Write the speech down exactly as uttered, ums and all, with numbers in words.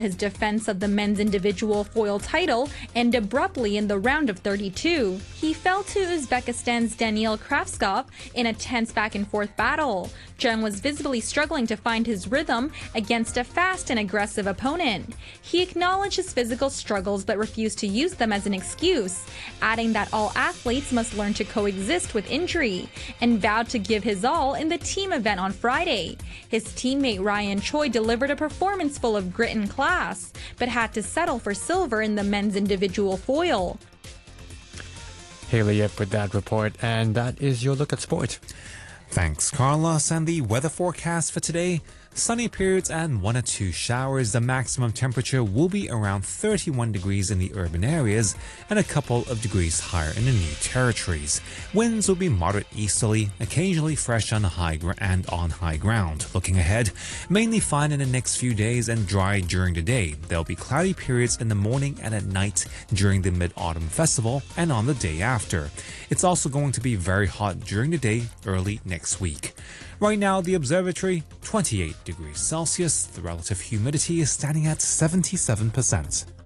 his defense of the men's individual foil title and abruptly in the round of thirty-two. He fell to Uzbekistan's Daniil Kravskov in a tense back-and-forth battle. Jung was visibly struggling to find his rhythm against a fast and aggressive opponent. He acknowledged his physical struggles but refused to use them as an excuse, adding that all athletes must learn to coexist with injury, and vowed to give his all in the team event on Friday. His teammate Ryan Choi delivered a performance full of grit and class, but had to settle for silver in the men's individual foil. Haley Yip with that report, and that is your look at sport. Thanks, Carlos. And the weather forecast for today: sunny periods and one or two showers. The maximum temperature will be around thirty-one degrees in the urban areas and a couple of degrees higher in the new territories. Winds will be moderate easterly, occasionally fresh on high gr- and on high ground. Looking ahead, mainly fine in the next few days and dry during the day. There'll be cloudy periods in the morning and at night during the Mid-Autumn Festival and on the day after. It's also going to be very hot during the day early next week. Right now, the observatory, twenty-eight degrees Celsius. The relative humidity is standing at seventy-seven percent.